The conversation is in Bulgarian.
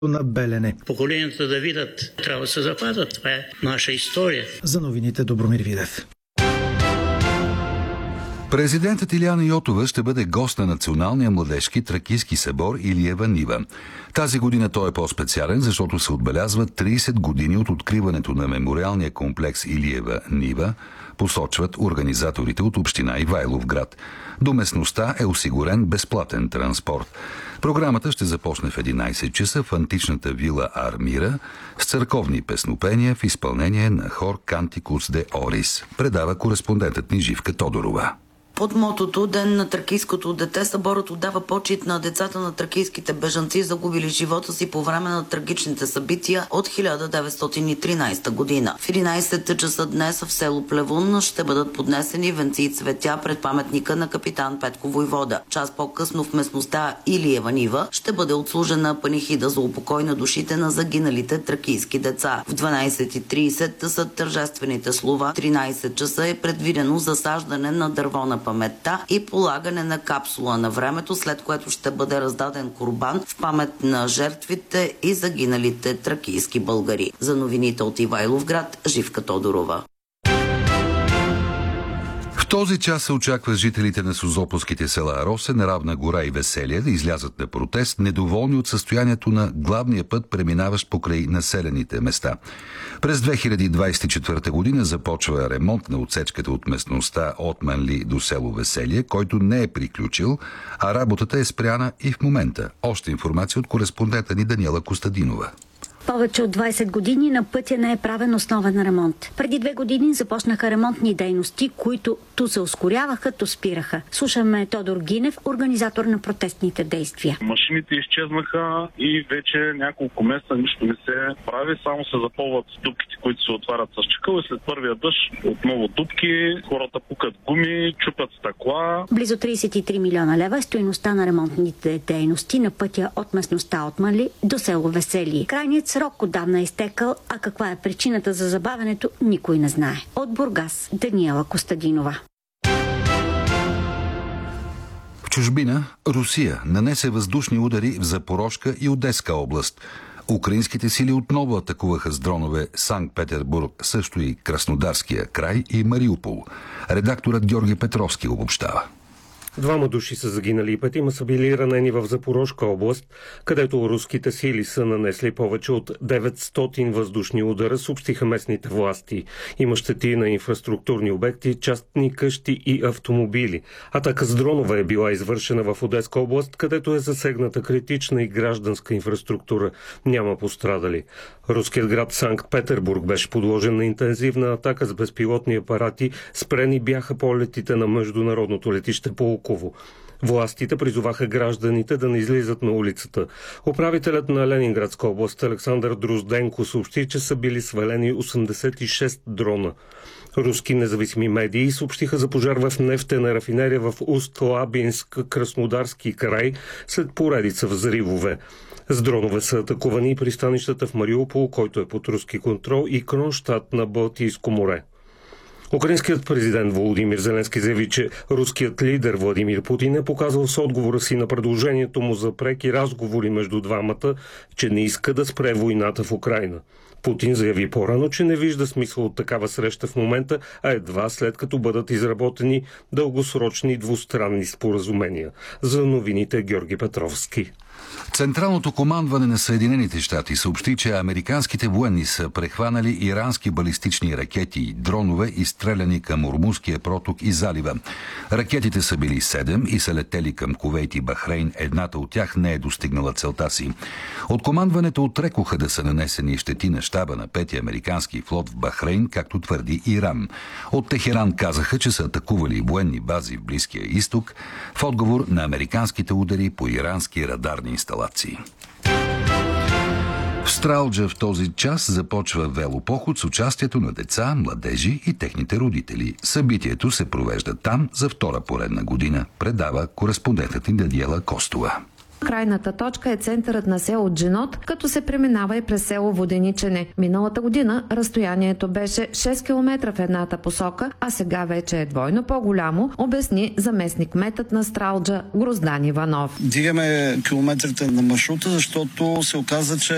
на Белене. Поколенията да видят, трябва да се запазят. Това е наша история. За новините Добромир Видев. Президентът Илияна Йотова ще бъде гост на Националния младежки тракийски събор Илиева Нива. Тази година той е по-специален, защото се отбелязват 30 години от откриването на мемориалния комплекс Илиева Нива, посочват организаторите от община Ивайловград. До местността е осигурен безплатен транспорт. Програмата ще започне в 11 часа в античната вила Армира с църковни песнопения в изпълнение на хор Кантикус де Орис, предава кореспондентът ни Живка Тодорова. Под мотото Ден на тракийското дете съборът отдава почит на децата на тракийските бежанци, загубили живота си по време на трагичните събития от 1913 година. В 11 часа днес в село Плевун ще бъдат поднесени венци и цветя пред паметника на капитан Петко Войвода. Час по-късно в местността Илиева Нива ще бъде отслужена панихида за упокой на душите на загиналите тракийски деца. В 12:30 са тържествените слова. 13 часа е предвидено засаждане на дърво на паметта и полагане на капсула на времето, след което ще бъде раздаден курбан в памет на жертвите и загиналите тракийски българи. За новините от Ивайловград, Живка Тодорова. В този час се очаква жителите на созопolските села Росен, Равна гора и Веселие да излязат на протест, недоволни от състоянието на главния път, преминаващ покрай населените места. През 2024 година започва ремонт на отсечката от местността Отманли до село Веселие, който не е приключил, а работата е спряна и в момента. Още информация от кореспондента ни Даниела Костадинова. Повече от 20 години на пътя не е правен основен ремонт. Преди 2 години започнаха ремонтни дейности, които ту се ускоряваха, ту спираха. Слушаме Тодор Гинев, организатор на протестните действия. Машините изчезнаха и вече няколко месеца нищо не се прави, само се запълват дупките, които се отварят с чакъл и след първия дъжд отново дупки, хората пукат гуми, чупят стъкла. Близо 33 милиона лева е стойността на ремонтните дейности на пътя от местността Отманли до село Веселие. Крайният срок отдавна е изтекал, а каква е причината за забавянето, никой не знае. От Бургас, Даниела Костадинова. В чужбина Русия нанесе въздушни удари в Запорожка и Одеска област. Украинските сили отново атакуваха с дронове Санкт-Петербург, също и Краснодарския край и Мариупол. Редакторът Георги Петровски обобщава. 2 души са загинали и 5 са били ранени в Запорожка област, където руските сили са нанесли повече от 900 въздушни удара, съобщиха местните власти. Има щети на инфраструктурни обекти, частни къщи и автомобили. Атака с дронове е била извършена в Одеска област, където е засегната критична и гражданска инфраструктура. Няма пострадали. Руският град Санкт-Петербург беше подложен на интензивна атака с безпилотни апарати. Спрени бяха полетите на международното летище Пулково. Властите призоваха гражданите да не излизат на улицата. Управителят на Ленинградска област Александър Дрозденко съобщи, че са били свалени 86 дрона. Руски независими медии съобщиха за пожар в нефтена рафинерия в Уст-Лабинск, Краснодарски край, след поредица взривове. С дронове са атакувани пристанищата в Мариупол, който е под руски контрол, и Кронштадт на Балтийско море. Украинският президент Володимир Зеленски заяви, че руският лидер Владимир Путин е показал с отговора си на предложението му за преки разговори между двамата, че не иска да спре войната в Украйна. Путин заяви по-рано, че не вижда смисъл от такава среща в момента, а едва след като бъдат изработени дългосрочни двустранни споразумения. За новините Георги Петровски. Централното командване на Съединените щати съобщи, че американските военни са прехванали ирански балистични ракети и дронове, изстреляни към Ормузския проток и залива. Ракетите са били 7 и са летели към Кувейт и Бахрейн. Едната от тях не е достигнала целта си. От командването отрекоха да са нанесени щети на щаба на 5-ти американски флот в Бахрейн, както твърди Иран. От Техеран казаха, че са атакували военни бази в Близкия изток в отговор на американските удари по ирански радарни инсталации. В Стралджа в този час започва велопоход с участието на деца, младежи и техните родители. Събитието се провежда там за втора поредна година, предава кореспондентът ни Даниела Костова. Крайната точка е центърът на село Джинот, като се преминава и през село Воденичене. Миналата година разстоянието беше 6 км в едната посока, а сега вече е двойно по-голямо, обясни заместник-кметът на Стралджа Гроздан Иванов. Дигаме километрите на маршрута, защото се оказа, че